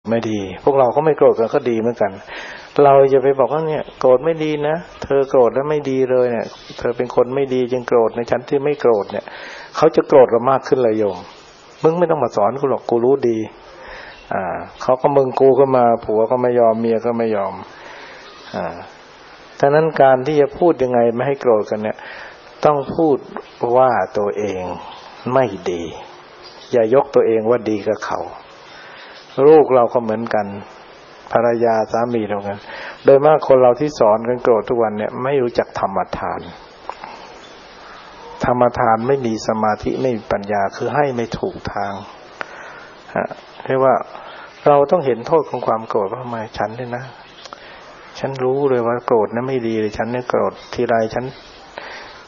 ไม่ดีพวกเราก็ไม่โกรธกันก็ดีเหมือนกันเราอย่าไปบอกว่าเนี่ยโกรธไม่ดีนะเธอโกรธแล้วไม่ดีเลยเนี่ยเธอเป็นคนไม่ดีจึงโกรธในฉันที่ไม่โกรธเนี่ยเขาจะโกรธเรามากขึ้นเลยโยมมึงไม่ต้องมาสอนกูหรอกกูรู้ดีเขาก็มึงกูก็มาผัวก็ไม่ยอมเมียก็ไม่ยอมดังนั้นการที่จะพูดยังไงไม่ให้โกรธกันเนี่ยต้องพูดว่าตัวเองไม่ดีอย่ายกตัวเองว่าดีกับเขาลูกเราก็เหมือนกันภรรยาสามีเรากันโดยมากคนเราที่สอนกันโกรธทุกวันเนี่ยไม่รู้จักธรรมทานธรรมทานไม่มีสมาธิไม่มีปัญญาคือให้ไม่ถูกทางเรียกว่าเราต้องเห็นโทษของความโกรธว่าทำไมฉันเนี่ยนะฉันรู้เลยว่าโกรธนั้นไม่ดีเลยฉันเนี่ยโกรธทีไรฉัน